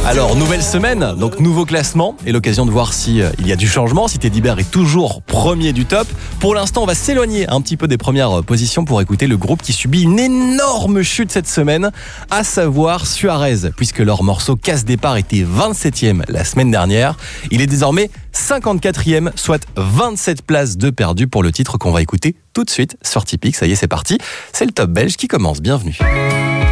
Alors, nouvelle semaine, donc nouveau classement et l'occasion de voir si il y a du changement, si Teddy Bear est toujours premier du top. Pour l'instant, on va s'éloigner un petit peu des premières positions pour écouter le groupe qui subit une énorme chute cette semaine, à savoir Suarez, puisque leur morceau Casse Départ était 27e la semaine dernière. Il est désormais 54e, soit 27 places de perdu pour le titre qu'on va écouter tout de suite sur Tipeee. Ça y est, c'est parti. C'est le top belge qui commence. Bienvenue.